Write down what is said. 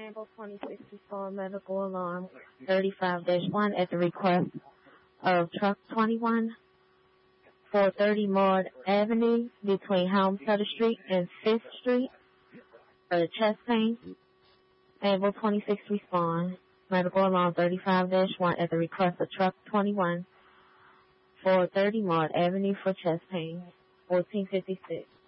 Amble 2064 medical alarm 35-1 at the request of truck 21, 430 Maud Avenue between Helmstetter Street and 5th Street for chest pain. Amble 26 respond. Medical alarm 35-1 at the request of truck 21, 430 Maud Avenue for chest pain. 1456.